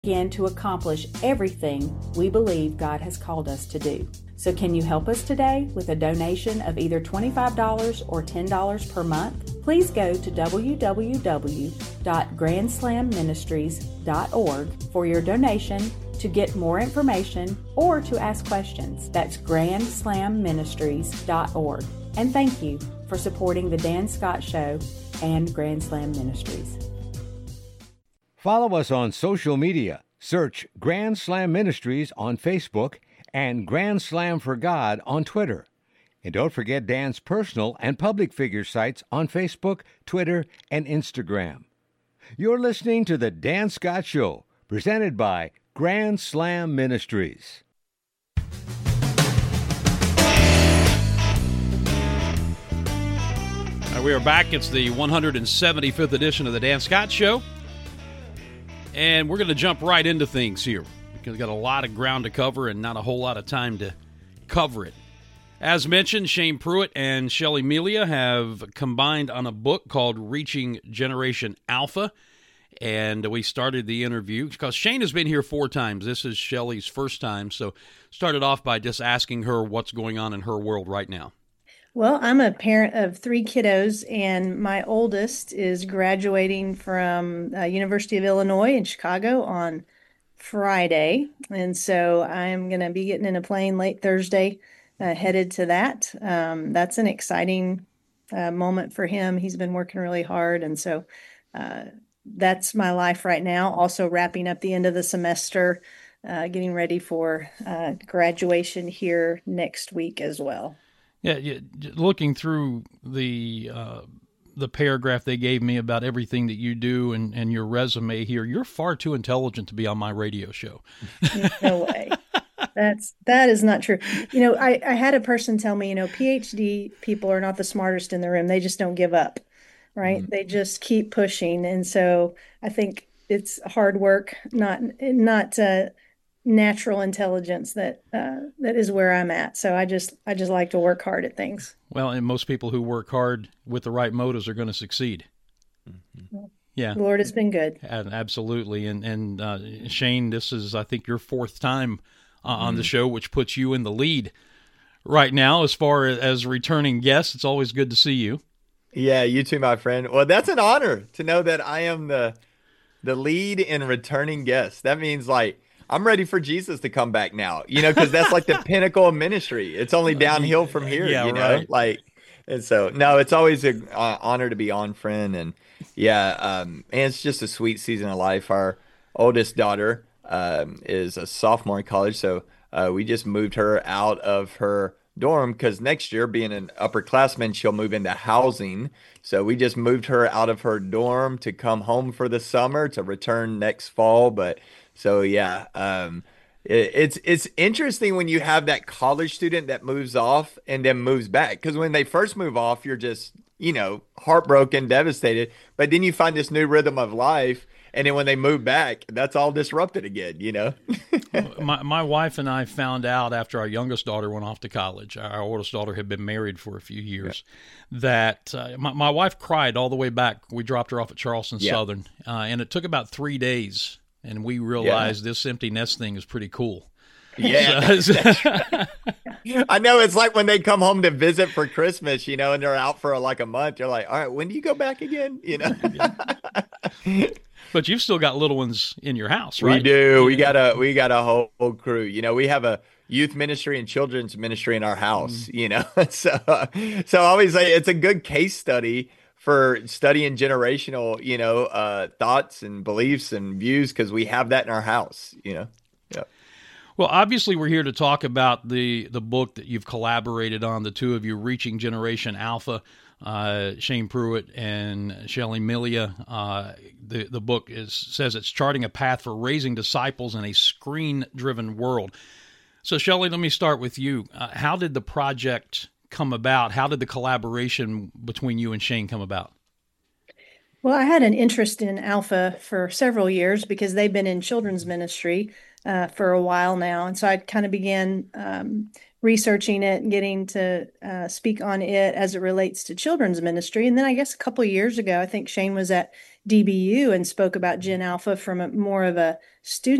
begin to accomplish everything we believe God has called us to do. So can you help us today with a donation of either $25 or $10 per month? Please go to www.grandslamministries.org for your donation, to get more information, or to ask questions. That's grandslamministries.org. And thank you for supporting the Dan Scott Show and Grand Slam Ministries. Follow us on social media. Search Grand Slam Ministries on Facebook and Grand Slam for God on Twitter. And don't forget Dan's personal and public figure sites on Facebook, Twitter, and Instagram. You're listening to The Dan Scott Show, presented by Grand Slam Ministries. We are back. It's the 175th edition of The Dan Scott Show. And we're going to jump right into things here because we've got a lot of ground to cover and not a whole lot of time to cover it. As mentioned, Shane Pruitt and Shelly Melia have combined on a book called Reaching Generation Alpha. And we started the interview because Shane has been here 4 times. This is Shelly's first time. So started off by just asking her what's going on in her world right now. Well, I'm a parent of 3 kiddos, and my oldest is graduating from University of Illinois in Chicago on Friday. And so I'm going to be getting in a plane late Thursday, headed to that. That's an exciting moment for him. He's been working really hard. And so that's my life right now. Also wrapping up the end of the semester, getting ready for graduation here next week as well. Yeah, looking through the paragraph they gave me about everything that you do and your resume here, you're far too intelligent to be on my radio show. No way. That is not true. I had a person tell me, PhD people are not the smartest in the room. They just don't give up, right? Mm-hmm. They just keep pushing. And so I think it's hard work, not natural intelligence that is where I'm at. So I just like to work hard at things. Well, and most people who work hard with the right motives are going to succeed. Mm-hmm. Yeah. The Lord has been good. Absolutely. And Shane, this is, I think, your 4th time on the show, which puts you in the lead right now as far as returning guests. It's always good to see you. Yeah, you too, my friend. Well, that's an honor to know that I am the lead in returning guests. That means I'm ready for Jesus to come back now, because that's like the pinnacle of ministry. It's only downhill from here, Right. And so, no, it's always an honor to be on, friend. And and it's just a sweet season of life. Our oldest daughter is a sophomore in college. So we just moved her out of her dorm because next year, being an upperclassman, she'll move into housing. So we just moved her out of her dorm to come home for the summer to return next fall. So it's interesting when you have that college student that moves off and then moves back, because when they first move off, you're just, heartbroken, devastated. But then you find this new rhythm of life. And then when they move back, that's all disrupted again, My wife and I found out after our youngest daughter went off to college, our oldest daughter had been married for a few years, that my wife cried all the way back. We dropped her off at Charleston Southern, and it took about 3 days. And we realized this empty nest thing is pretty cool. Yeah. I know. It's like when they come home to visit for Christmas, and they're out for a month. You're like, all right, when do you go back again? But you've still got little ones in your house, right? We do. We got a whole crew. We have a youth ministry and children's ministry in our house, So I always say it's a good case study for studying generational, thoughts and beliefs and views, because we have that in our house, Yeah. Well, obviously, we're here to talk about the book that you've collaborated on, the two of you, Reaching Generation Alpha, Shane Pruitt and Shelly Melia. The book says it's charting a path for raising disciples in a screen-driven world. So, Shelly, let me start with you. How did the project come about? How did the collaboration between you and Shane come about? Well, I had an interest in Alpha for several years because they've been in children's ministry for a while now. And so I kind of began researching it and getting to speak on it as it relates to children's ministry. And then I guess a couple of years ago, I think Shane was at DBU and spoke about Gen Alpha from more of a student